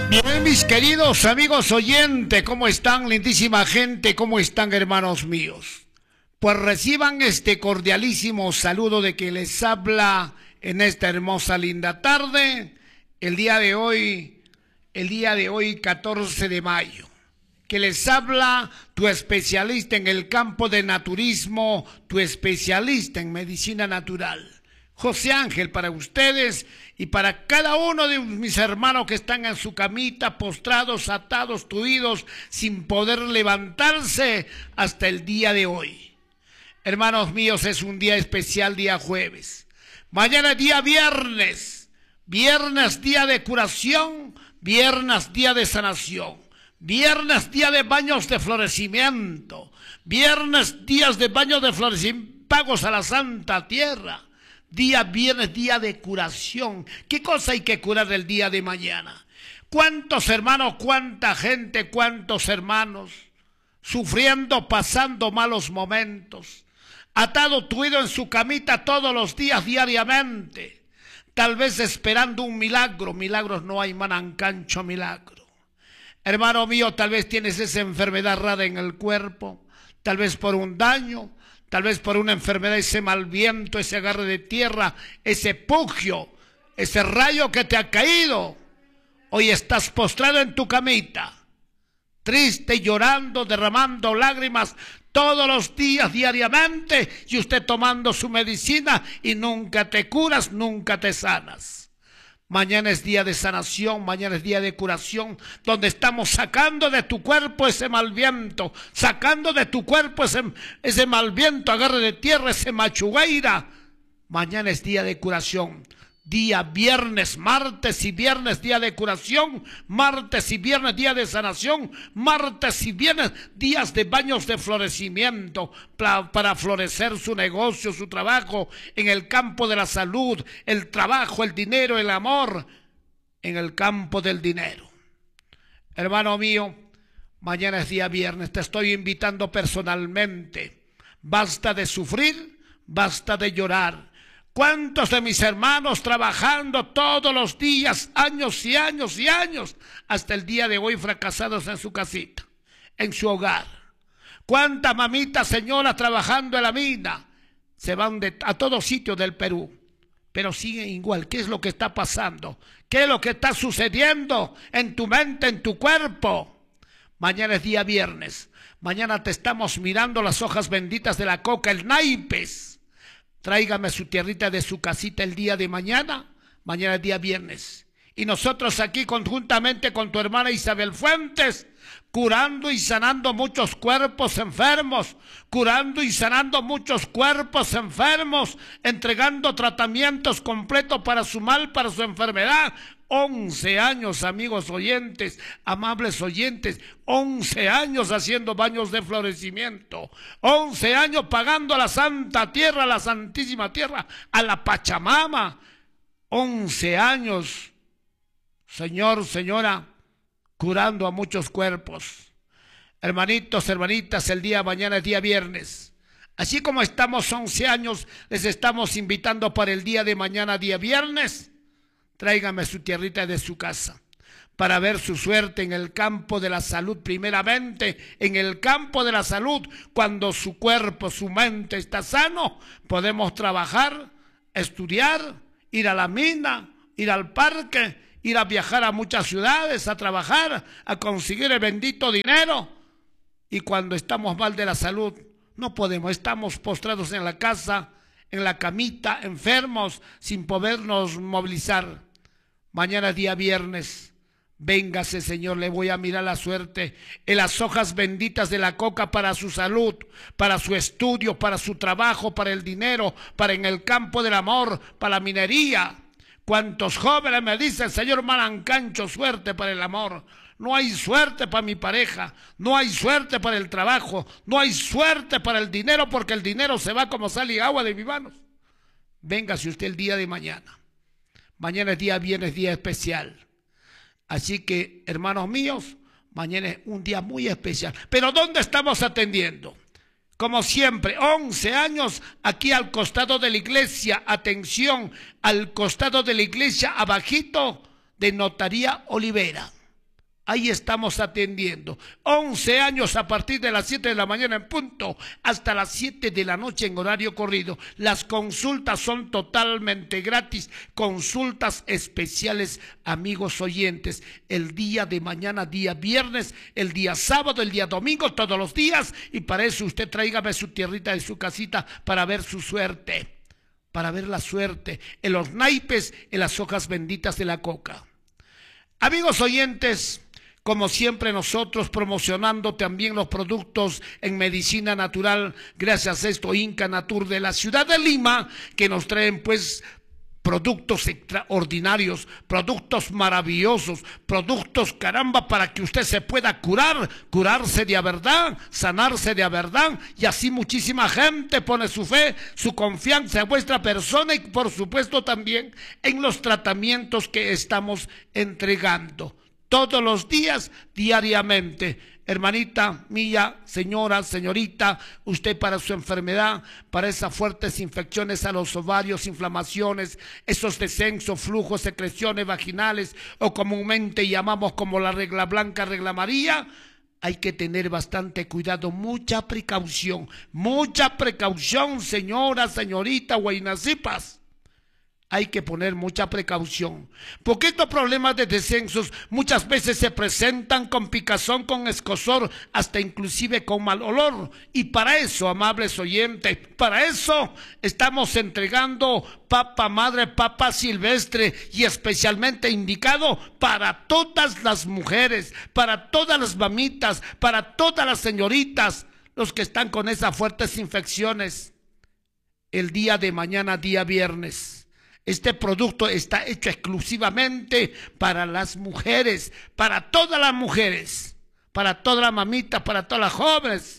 Bien, mis queridos amigos oyentes, ¿cómo están, lindísima gente? ¿Cómo están, hermanos míos? Pues reciban este cordialísimo saludo de que les habla en esta hermosa, linda tarde, el día de hoy, 14 de mayo. Que les habla tu especialista en el campo de naturismo, tu especialista en medicina natural. José Ángel para ustedes y para cada uno de mis hermanos que están en su camita, postrados, atados, tuidos, sin poder levantarse hasta el día de hoy. Hermanos míos, es un día especial, día jueves. Mañana es día viernes. Viernes, día de curación. Viernes, día de sanación. Viernes, día de baños de florecimiento. Viernes, días de baños de florecimiento, pagos a la Santa Tierra. Día viernes, día de curación. ¿Qué cosa hay que curar el día de mañana? ¿Cuántos hermanos, cuánta gente, cuántos hermanos sufriendo, pasando malos momentos, atado, tuido en su camita todos los días, diariamente, tal vez esperando un milagro? Milagros no hay, manancancho milagro. Hermano mío, tal vez tienes esa enfermedad rara en el cuerpo, tal vez por un daño, tal vez por una enfermedad, ese mal viento, ese agarre de tierra, ese pugio, ese rayo que te ha caído. Hoy estás postrado en tu camita, triste, llorando, derramando lágrimas todos los días, diariamente, y usted tomando su medicina y nunca te curas, nunca te sanas. Mañana es día de sanación, mañana es día de curación, donde estamos sacando de tu cuerpo ese mal viento, sacando de tu cuerpo ese mal viento, agarre de tierra, ese machugueira. Mañana es día de curación, día viernes, martes y viernes, día de curación, martes y viernes, día de sanación, martes y viernes, días de baños de florecimiento, para florecer su negocio, su trabajo, en el campo de la salud, el trabajo, el dinero, el amor, en el campo del dinero. Hermano mío, mañana es día viernes, te estoy invitando personalmente. Basta de sufrir, basta de llorar. ¿Cuántos de mis hermanos trabajando todos los días, años y años y años, hasta el día de hoy fracasados en su casita, en su hogar? ¿Cuántas mamitas, señoras trabajando en la mina? Se van a todos sitios del Perú, pero siguen igual. ¿Qué es lo que está pasando? ¿Qué es lo que está sucediendo en tu mente, en tu cuerpo? Mañana es día viernes. Mañana te estamos mirando las hojas benditas de la coca, el naipes. Tráigame su tierrita de su casita el día de mañana. Mañana es día viernes. Y nosotros aquí conjuntamente con tu hermana Isabel Fuentes, curando y sanando muchos cuerpos enfermos, curando y sanando muchos cuerpos enfermos, entregando tratamientos completos para su mal, para su enfermedad. 11 años, amigos oyentes, amables oyentes, 11 años haciendo baños de florecimiento, 11 años pagando a la Santa Tierra, a la Santísima Tierra, a la Pachamama, 11 años, señor, señora, curando a muchos cuerpos. Hermanitos, hermanitas, el día de mañana es día viernes. Así como estamos 11 años, les estamos invitando para el día de mañana, día viernes. Tráigame su tierrita de su casa para ver su suerte en el campo de la salud, primeramente en el campo de la salud. Cuando su cuerpo, su mente está sano, podemos trabajar, estudiar, ir a la mina, ir al parque, ir a viajar a muchas ciudades, a trabajar, a conseguir el bendito dinero. Y cuando estamos mal de la salud, no podemos, estamos postrados en la casa, en la camita, enfermos, sin podernos movilizar. Mañana día viernes, véngase, Señor, le voy a mirar la suerte en las hojas benditas de la coca para su salud, para su estudio, para su trabajo, para el dinero, para en el campo del amor, para la minería. ¿Cuántos jóvenes me dicen, Señor Manancancho, suerte para el amor? No hay suerte para mi pareja, no hay suerte para el trabajo, no hay suerte para el dinero, porque el dinero se va como sale agua de mis manos. Véngase usted el día de mañana. Mañana es día viernes, día especial. Así que, hermanos míos, mañana es un día muy especial. Pero ¿dónde estamos atendiendo? Como siempre, 11 años aquí al costado de la iglesia. Atención, al costado de la iglesia, abajito de Notaría Olivera. Ahí estamos atendiendo. 11 años a partir de las 7 de la mañana en punto hasta las 7 de la noche en horario corrido. Las consultas son totalmente gratis. Consultas especiales, amigos oyentes. El día de mañana, día viernes, el día sábado, el día domingo, todos los días. Y para eso usted tráigame su tierrita de su casita para ver su suerte. Para ver la suerte en los naipes, en las hojas benditas de la coca. Amigos oyentes, como siempre nosotros promocionando también los productos en medicina natural, gracias a esto Inca Natur de la ciudad de Lima, que nos traen pues productos extraordinarios, productos maravillosos, productos caramba para que usted se pueda curar, curarse de a verdad, sanarse de a verdad, y así muchísima gente pone su fe, su confianza en vuestra persona y por supuesto también en los tratamientos que estamos entregando. Todos los días, diariamente. Hermanita mía, señora, señorita, usted para su enfermedad, para esas fuertes infecciones a los ovarios, inflamaciones, esos descensos, flujos, secreciones vaginales, o comúnmente llamamos como la regla blanca, regla amarilla, hay que tener bastante cuidado, mucha precaución, señora, señorita, guaynacipas. Hay que poner mucha precaución, porque estos problemas de descensos muchas veces se presentan con picazón, con escozor, hasta inclusive con mal olor. Y para eso, amables oyentes, para eso estamos entregando papa madre, papa silvestre, y especialmente indicado para todas las mujeres, para todas las mamitas, para todas las señoritas, los que están con esas fuertes infecciones. El día de mañana, día viernes, este producto está hecho exclusivamente para las mujeres, para todas las mujeres, para todas las mamitas, para todas las jóvenes.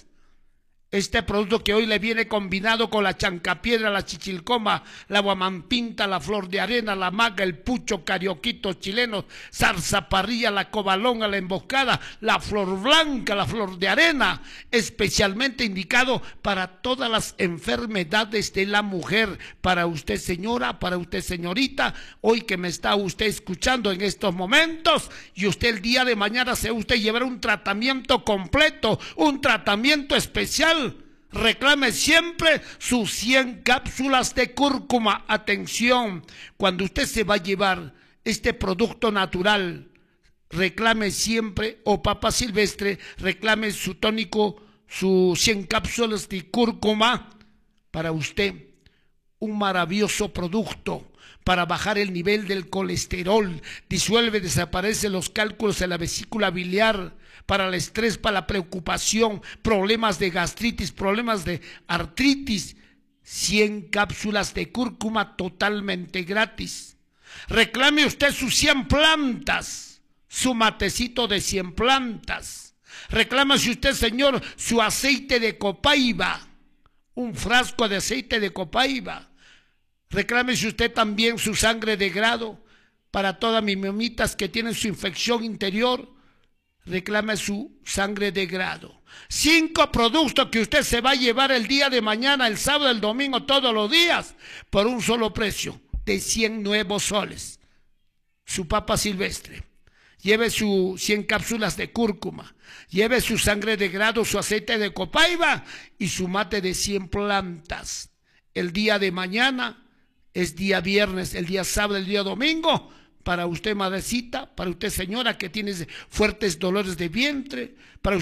Este producto que hoy le viene combinado con la chancapiedra, la chichilcoma, la guamampinta, la flor de arena, la maga, el pucho, carioquitos chilenos, zarzaparrilla, la cobalonga, la emboscada, la flor blanca, la flor de arena, especialmente indicado para todas las enfermedades de la mujer. Para usted, señora, para usted, señorita, hoy que me está usted escuchando en estos momentos, y usted el día de mañana se usted llevará un tratamiento completo, un tratamiento especial. Reclame siempre sus 100 cápsulas de cúrcuma. Atención, cuando usted se va a llevar este producto natural, reclame siempre, o papa silvestre, reclame su tónico, sus 100 cápsulas de cúrcuma para usted. Un maravilloso producto para bajar el nivel del colesterol, disuelve, desaparece los cálculos en la vesícula biliar, para el estrés, para la preocupación, problemas de gastritis, problemas de artritis. 100 cápsulas de cúrcuma totalmente gratis. Reclame usted sus 100 plantas, su matecito de 100 plantas. Reclámese usted, señor, su aceite de copaiba, un frasco de aceite de copaiba. Reclámese usted también su sangre de grado para todas mis mamitas que tienen su infección interior. Reclame su sangre de grado. 5 productos que usted se va a llevar el día de mañana, el sábado, el domingo, todos los días, por un solo precio de 100 nuevos soles. Su papa silvestre. Lleve sus 100 cápsulas de cúrcuma. Lleve su sangre de grado, su aceite de copaiba y su mate de 100 plantas. El día de mañana es día viernes, el día sábado, el día domingo. Para usted, madrecita, para usted, señora, que tiene fuertes dolores de vientre, para